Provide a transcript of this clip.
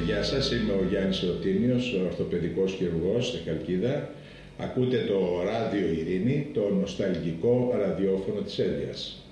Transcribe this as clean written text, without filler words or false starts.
Γεια σας, είμαι ο Γιάννης Ρωτίνιος, ορθοπαιδικός χειρουργός στη Χαλκίδα. Ακούτε το Ράδιο Ειρήνη, το νοσταλγικό ραδιόφωνο της Έλβιας.